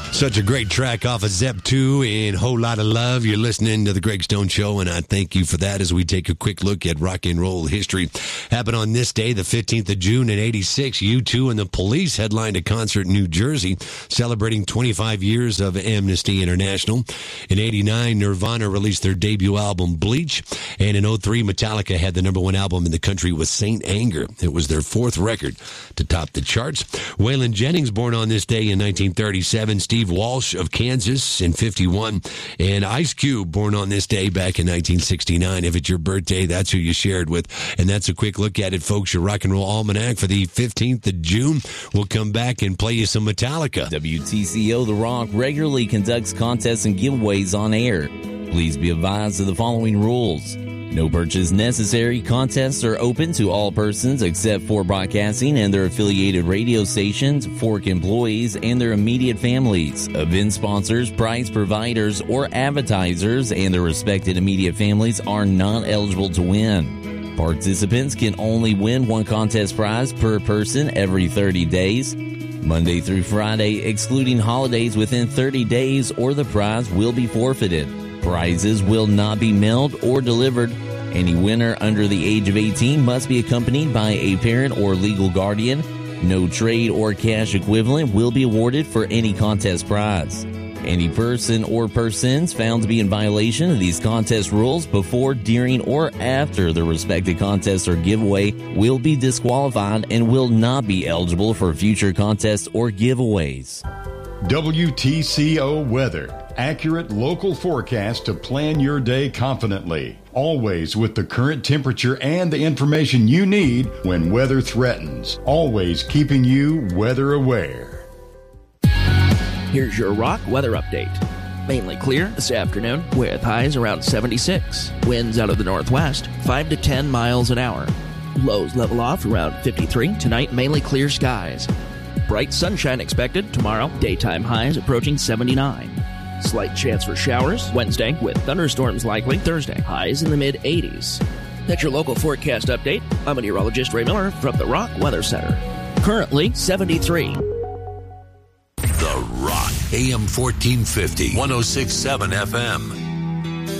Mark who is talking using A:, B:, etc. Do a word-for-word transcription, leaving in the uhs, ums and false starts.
A: Such a great track off of Zep two and Whole Lotta Love. You're listening to The Greg Stone Show, and I thank you for that as we take a quick look at rock and roll history. Happened on this day, the fifteenth of June in eighty-six, U two and the Police headlined a concert in New Jersey celebrating twenty-five years of Amnesty International. In eighty-nine, Nirvana released their debut album, Bleach, and in oh three, Metallica had the number one album in the country with Saint Anger. It was their fourth record to top the charts. Waylon Jennings, born on this day in nineteen thirty-seven, Steve Walsh of Kansas in fifty-one, and Ice Cube, born on this day back in nineteen sixty-nine. If it's your birthday, that's who you shared with. And that's a quick look at it, folks. Your Rock and Roll Almanac for the fifteenth of June. We'll come back and play you some Metallica.
B: W T C O The Rock regularly conducts contests and giveaways on air. Please be advised of the following rules. No purchase necessary. Contests are open to all persons except for broadcasting and their affiliated radio stations, Fork employees, and their immediate families. Event sponsors, prize providers, or advertisers and their respected immediate families are not eligible to win. Participants can only win one contest prize per person every thirty days, Monday through Friday, excluding holidays within thirty days, or the prize will be forfeited. Prizes will not be mailed or delivered. Any winner under the age of eighteen must be accompanied by a parent or legal guardian. No trade or cash equivalent will be awarded for any contest prize. Any person or persons found to be in violation of these contest rules before, during, or after the respective contest or giveaway will be disqualified and will not be eligible for future contests or giveaways.
C: W T C O Weather. Accurate local forecast to plan your day confidently. Always with the current temperature and the information you need when weather threatens. Always keeping you weather aware.
D: Here's your rock weather update. Mainly clear this afternoon with highs around seventy-six. Winds out of the northwest, five to ten miles an hour. Lows level off around fifty-three. Tonight, mainly clear skies. Bright sunshine expected tomorrow. Daytime highs approaching seventy-nine. Slight chance for showers Wednesday with thunderstorms likely. Thursday, highs in the mid eighties. That's your local forecast update. I'm meteorologist Ray Miller from the Rock Weather Center. Currently seventy-three.
E: The Rock, A M fourteen fifty, one oh six point seven F M.